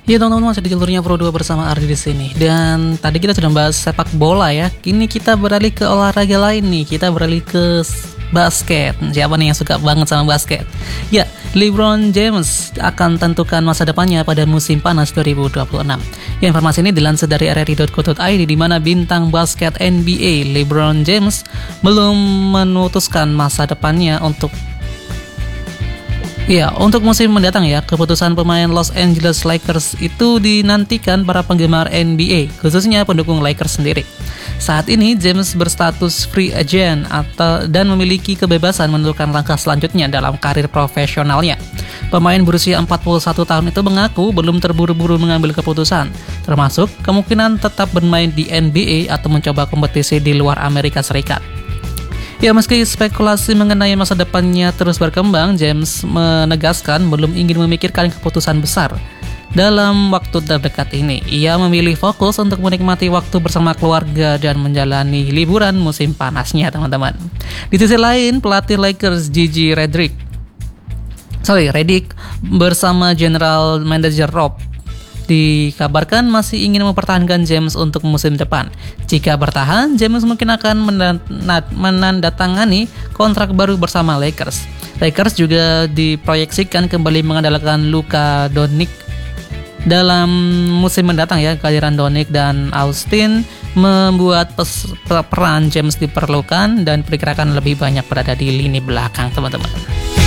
Ya teman-teman, masih di jalurnya Pro 2 bersama Ardi di sini. Dan tadi kita sudah bahas sepak bola ya. Kini kita beralih ke olahraga lain nih. Kita beralih ke basket. Siapa nih yang suka banget sama basket? Ya, LeBron James akan tentukan masa depannya pada musim panas 2026. Ya, informasi ini dilansir dari rri.co.id di mana bintang basket NBA LeBron James belum memutuskan masa depannya untuk musim mendatang ya. Keputusan pemain Los Angeles Lakers itu dinantikan para penggemar NBA, khususnya pendukung Lakers sendiri. Saat ini James berstatus free agent dan memiliki kebebasan menentukan langkah selanjutnya dalam karir profesionalnya. Pemain berusia 41 tahun itu mengaku belum terburu-buru mengambil keputusan, termasuk kemungkinan tetap bermain di NBA atau mencoba kompetisi di luar Amerika Serikat. Ya, meski spekulasi mengenai masa depannya terus berkembang, James menegaskan belum ingin memikirkan keputusan besar dalam waktu terdekat ini. Ia memilih fokus untuk menikmati waktu bersama keluarga dan menjalani liburan musim panasnya, teman-teman. Di sisi lain, pelatih Lakers Gigi Redick bersama General Manager Rob dikabarkan masih ingin mempertahankan James untuk musim depan. Jika bertahan, James mungkin akan menandatangani kontrak baru bersama Lakers. Lakers juga diproyeksikan kembali mengandalkan Luka Doncic dalam musim mendatang ya. Kehadiran Doncic dan Austin membuat peran James diperlukan dan diperkirakan lebih banyak berada di lini belakang, teman-teman.